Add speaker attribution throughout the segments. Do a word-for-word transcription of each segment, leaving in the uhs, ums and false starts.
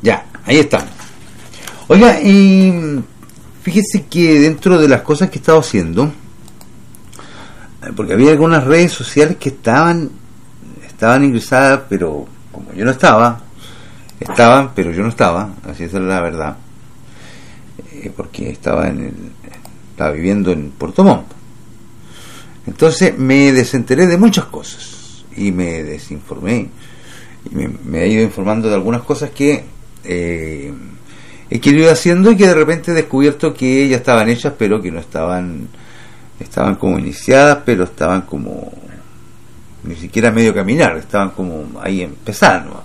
Speaker 1: Ya, ahí está. Oiga, y fíjese que dentro de las cosas que he estado haciendo, porque había algunas redes sociales que estaban estaban ingresadas, pero como yo no estaba, estaban, pero yo no estaba, así es la verdad, eh, porque estaba en el, estaba viviendo en Puerto Montt. Entonces me desenteré de muchas cosas y me desinformé y me, me he ido informando de algunas cosas que eh, he querido haciendo y que de repente he descubierto que ya estaban hechas, pero que no estaban estaban como iniciadas, pero estaban como ni siquiera medio caminar, estaban como ahí empezando.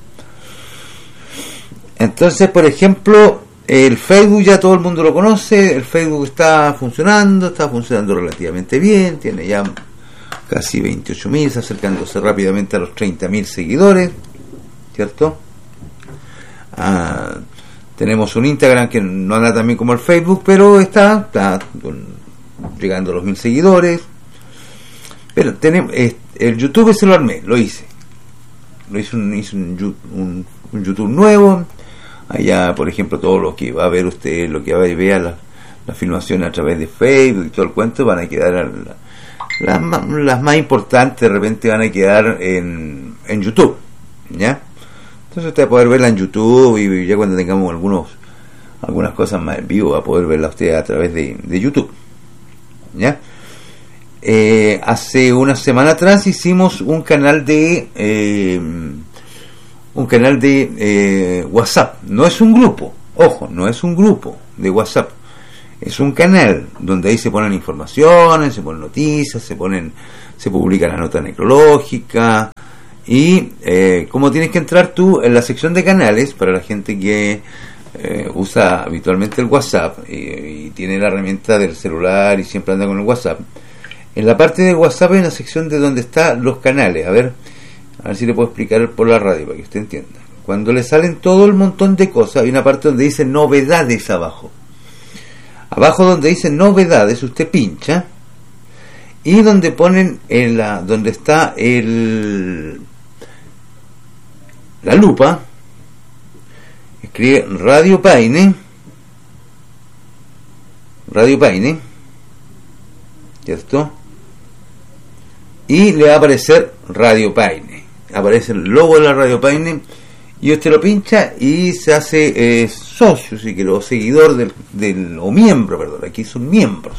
Speaker 1: Entonces, por ejemplo, el Facebook ya todo el mundo lo conoce, el Facebook está funcionando, está funcionando relativamente bien, tiene ya casi veintiocho mil, está acercándose rápidamente a los treinta mil seguidores, ¿cierto? Ah, tenemos un Instagram que no anda tan bien como el Facebook, pero está, está con, llegando a los mil seguidores. Pero tenemos eh, el YouTube, se lo armé, lo hice, lo hice un, hice un, un, un YouTube nuevo. Allá, por ejemplo, todo lo que va a ver usted, lo que va a ver, vea las la filmaciones a través de Facebook y todo el cuento, van a quedar las, las, las más importantes de repente van a quedar en, en YouTube, ¿ya? Entonces usted va a poder verla en YouTube y ya cuando tengamos algunos algunas cosas más en vivo va a poder verla usted a través de, de YouTube, ¿ya? Eh, hace una semana atrás hicimos un canal de eh, un canal de eh, WhatsApp. No es un grupo, ojo, no es un grupo de WhatsApp, es un canal donde ahí se ponen informaciones, se ponen noticias, se ponen se publica la nota necrológica y eh, como tienes que entrar tú en la sección de canales para la gente que eh, usa habitualmente el WhatsApp y, y tiene la herramienta del celular y siempre anda con el WhatsApp. En la parte de WhatsApp hay una sección de donde están los canales. A ver, a ver si le puedo explicar por la radio para que usted entienda. Cuando le salen todo el montón de cosas, hay una parte donde dice novedades abajo. Abajo donde dice novedades, usted pincha y donde ponen en la, donde está el la lupa, escribe Radio Paine, Radio Paine, ¿cierto? Y le va a aparecer Radio Paine, aparece el logo de la Radio Paine y usted lo pincha y se hace eh, socio, si quiere, o seguidor del, del o miembro, perdón, aquí son miembros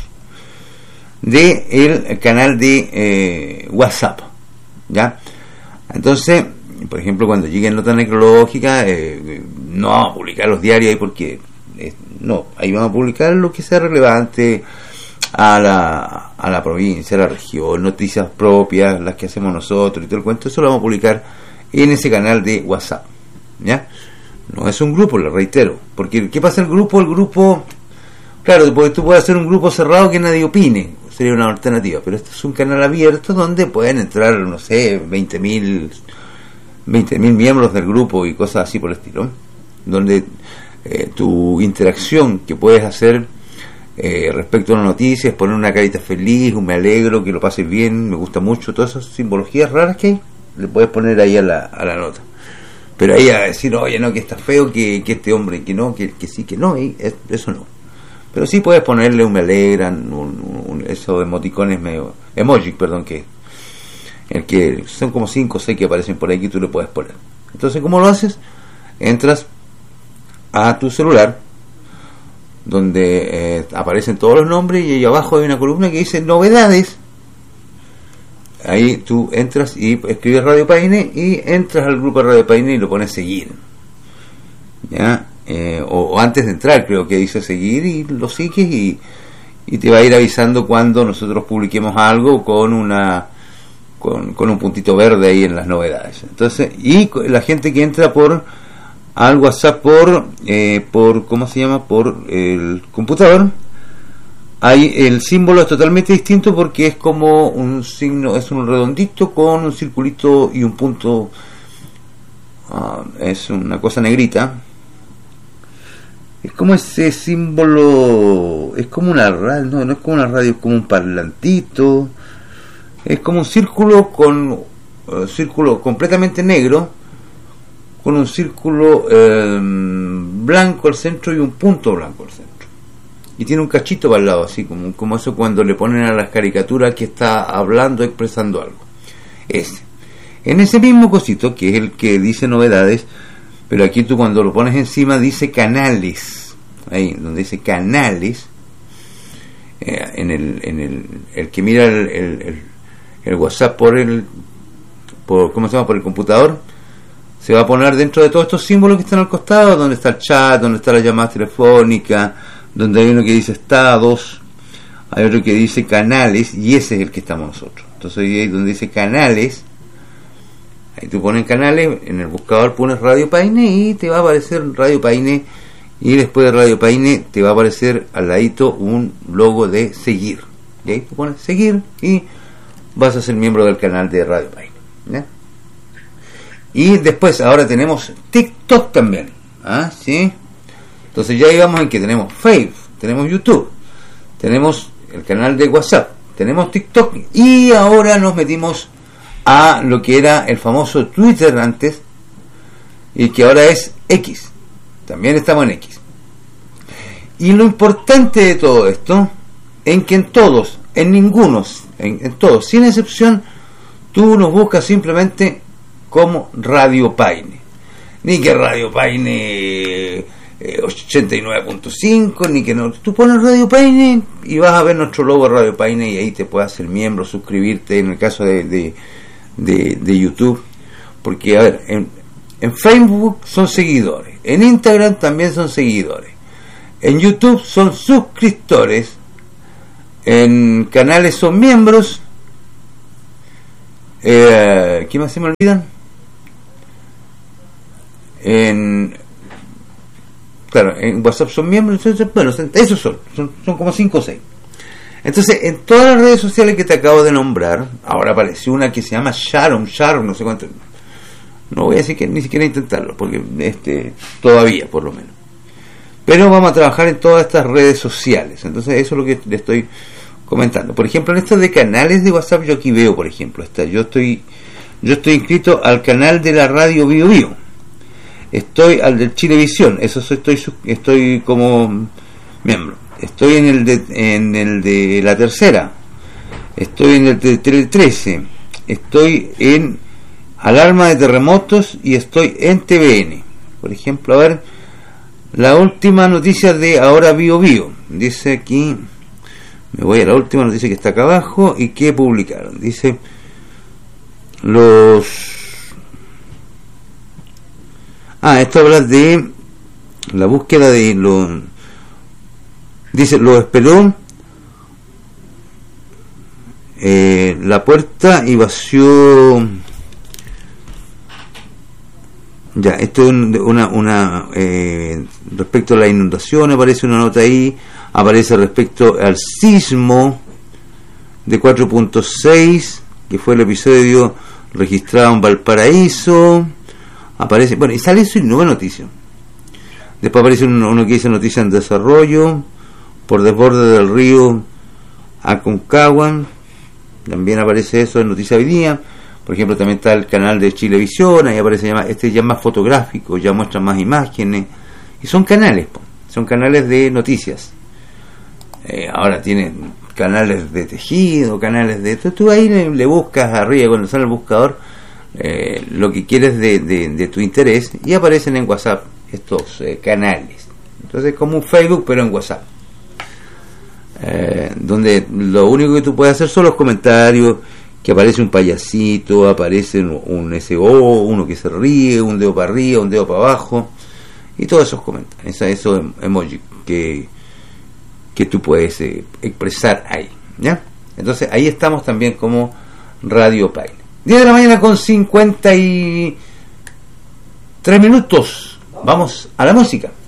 Speaker 1: de el canal de eh, WhatsApp, ¿ya? Entonces, por ejemplo, cuando llegue Nota Necrológica, eh, no vamos a publicar los diarios ahí porque eh, no, ahí vamos a publicar lo que sea relevante a la, a la provincia, a la región, noticias propias, las que hacemos nosotros y todo el cuento. Eso lo vamos a publicar en ese canal de WhatsApp, ¿ya? No es un grupo, lo reitero, porque ¿qué pasa el grupo? El grupo, claro, porque tú puedes hacer un grupo cerrado que nadie opine, sería una alternativa, pero este es un canal abierto donde pueden entrar, no sé, veinte mil miembros del grupo y cosas así por el estilo, donde eh, tu interacción que puedes hacer Eh, respecto a una noticia es poner una carita feliz, un me alegro, que lo pases bien, me gusta mucho, todas esas simbologías raras que hay, le puedes poner ahí a la, a la nota. Pero ahí a decir, oye, no, que está feo, que, que este hombre, que no, que, que sí, que no, y es, eso no. Pero sí puedes ponerle un me alegran, un, un, esos emoticones medio, emoji, perdón, que el que son como cinco o seis que aparecen por ahí que tú le puedes poner. Entonces, ¿cómo lo haces? Entras a tu celular, donde eh, aparecen todos los nombres y ahí abajo hay una columna que dice novedades. Ahí tú entras y escribes Radio Paine y entras al grupo de Radio Paine y lo pones seguir, ¿ya? Eh, o, o antes de entrar creo que dice seguir y lo sigues y, y te va a ir avisando cuando nosotros publiquemos algo con una con, con un puntito verde ahí en las novedades. Entonces, y la gente que entra por al WhatsApp por eh, por ¿cómo se llama? Por el computador, ahí el símbolo es totalmente distinto porque es como un signo, es un redondito con un circulito y un punto, uh, es una cosa negrita, es como ese símbolo, es como una radio, no, no es como una radio, es como un parlantito, es como un círculo con uh, círculo completamente negro con un círculo eh, blanco al centro y un punto blanco al centro. Y tiene un cachito para el lado, así como, como eso cuando le ponen a las caricaturas que está hablando, expresando algo. Ese. En ese mismo cosito, que es el que dice novedades, pero aquí tú cuando lo pones encima dice canales. Ahí, donde dice canales, eh, en el en el, el que mira el, el, el, el WhatsApp por el, por, ¿cómo se llama? Por el computador, se va a poner dentro de todos estos símbolos que están al costado, donde está el chat, donde está la llamada telefónica, donde hay uno que dice estados, hay otro que dice canales, y ese es el que estamos nosotros. Entonces ahí donde dice canales, ahí tú pones canales, en el buscador pones Radio Paine y te va a aparecer Radio Paine, y después de Radio Paine te va a aparecer al ladito un logo de seguir, y ahí tú pones seguir y vas a ser miembro del canal de Radio Paine, ¿ya? Y después ahora tenemos TikTok también, ¿ah? ¿Sí? Entonces ya íbamos en que tenemos Facebook, tenemos YouTube, tenemos el canal de WhatsApp, tenemos TikTok, y ahora nos metimos a lo que era el famoso Twitter antes, y que ahora es X. También estamos en X. Y lo importante de todo esto, en que en todos, en ningunos, en, en todos, sin excepción, tú nos buscas simplemente como Radio Paine. Ni que Radio Paine eh, ochenta y nueve punto cinco, ni que no. Tú pones Radio Paine y vas a ver nuestro logo Radio Paine, y ahí te puedes hacer miembro, suscribirte, en el caso de, de, de, de YouTube. Porque, a ver, en, en Facebook son seguidores, en Instagram también son seguidores, en YouTube son suscriptores, en canales son miembros, eh, ¿qué más se me olvidan? En claro, en WhatsApp son miembros, bueno, esos son, son, son como cinco o seis. Entonces, en todas las redes sociales que te acabo de nombrar, ahora apareció una que se llama Sharon, Sharon, no sé cuánto. No voy a decir que ni siquiera intentarlo, porque este todavía, por lo menos. Pero vamos a trabajar en todas estas redes sociales. Entonces, eso es lo que le estoy comentando. Por ejemplo, en estos de canales de WhatsApp, yo aquí veo, por ejemplo, esta, yo estoy yo estoy inscrito al canal de la radio Bio Bio. Estoy al del Chilevisión, eso estoy estoy como miembro. Estoy en el de en el de La Tercera. Estoy en el de Tele trece. Estoy en Alarma de Terremotos y estoy en T V N. Por ejemplo, a ver, la última noticia de ahora Bio Bio. Dice aquí, me voy a la última noticia que está acá abajo y que publicaron. Dice los Ah, esto habla de la búsqueda de los... Dice, lo esperó eh, la puerta y vació... Ya, esto es una... una eh, respecto a la inundación, aparece una nota ahí, aparece respecto al sismo de cuatro punto seis, que fue el episodio registrado en Valparaíso. Aparece, bueno, y sale eso y no ve noticia. Después aparece uno, uno que dice noticia en desarrollo, por desborde del río Aconcagua, también aparece eso en noticia hoy día. Por ejemplo, también está el canal de Chilevisión, ahí aparece ya, este ya más fotográfico, ya muestra más imágenes, y son canales, po, son canales de noticias. Eh, ahora tienen canales de tejido, canales de... Tú, tú ahí le, le buscas arriba, cuando sale el buscador, Eh, lo que quieres de, de, de tu interés, y aparecen en WhatsApp estos eh, canales. Entonces, como un Facebook pero en WhatsApp, eh, donde lo único que tú puedes hacer son los comentarios, que aparece un payasito, aparece un, un S O, uno que se ríe, un dedo para arriba, un dedo para abajo, y todos esos comentarios, esos emojis que, que tú puedes eh, expresar ahí, ¿ya? Entonces ahí estamos también como Radio Paine. diez de la mañana con cincuenta y tres minutos. Vamos a la música.